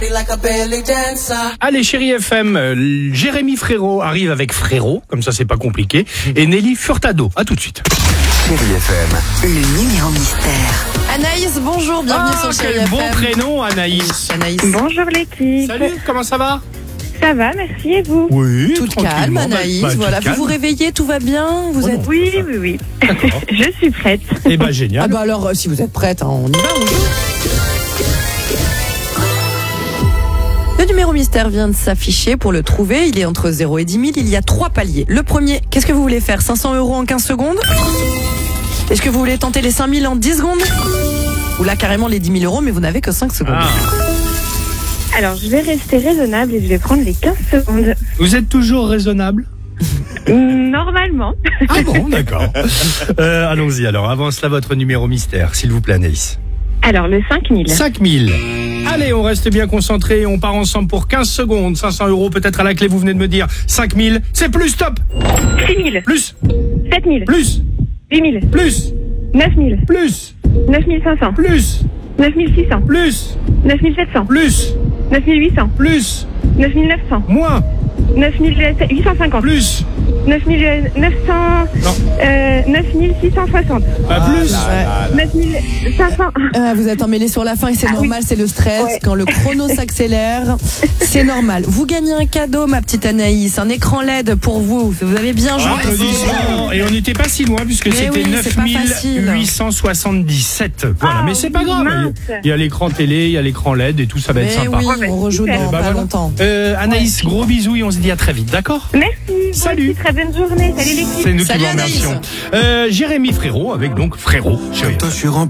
Allez, Chérie FM, Jérémy Frérot arrive avec Frérot, comme ça c'est pas compliqué, et Nelly Furtado. À tout de suite. Chérie FM. Le numéro mystère. Anaïs, bonjour, bienvenue sur Chérie quel FM. bon prénom, Anaïs. Anaïs, Bonjour l'équipe. Salut, comment ça va? Ça va, merci et vous? Oui, toute calme, Anaïs. Voilà, vous vous réveillez, tout va bien, vous êtes. Oui. Je suis prête. Eh ben génial. Ah bah alors, si vous êtes prête, hein, on y va, on joue. Le numéro mystère vient de s'afficher. Pour le trouver, il est entre 0 et 10 000. Il y a 3 paliers. Le premier, qu'est-ce que vous voulez faire? 500 € en 15 secondes? Est-ce que vous voulez tenter les 5 000 en 10 secondes? Ou là, carrément les 10 000 €, mais vous n'avez que 5 secondes. Alors, je vais rester raisonnable et je vais prendre les 15 secondes. Vous êtes toujours raisonnable? Normalement. Ah bon, d'accord. Allons-y alors, avance là votre numéro mystère, s'il vous plaît, Anaïs. Alors, le 5000. 5000. Allez, on reste bien concentré, on part ensemble pour 15 secondes. 500 € peut-être à la clé, vous venez de me dire. 5000, c'est plus, stop. 6000. Plus, 7000. plus, 8000. plus, 9000. plus, 9500. plus, 9600. plus, 9700. plus, 9800. plus, 9900. moins, 9850. plus, 9900. Non. 9660. pas plus. 9500. Vous êtes emmêlés sur la fin et c'est normal, c'est le stress. Ouais. Quand le chrono s'accélère, c'est normal. Vous gagnez un cadeau, ma petite Anaïs, un écran LED pour vous. Vous avez bien joué. Applaudissements. Et on n'était pas si loin puisque Mais c'était oui, c'est pas facile. 9877. Voilà, mais c'est pas grave. mince. Il y a l'écran télé, il y a l'écran LED et tout, ça va être Mais sympa. oui, on rejoue super. dans Bah pas voilà. longtemps. Anaïs, gros bisous et on se dit à très vite, d'accord? Merci. Salut. Vous aussi, très bonne journée. Salut l'équipe. C'est nous Salut, qui vous Anaïs. remercions. Jérémy Frérot avec donc Frérot. Chérie. Toi, je suis rempli.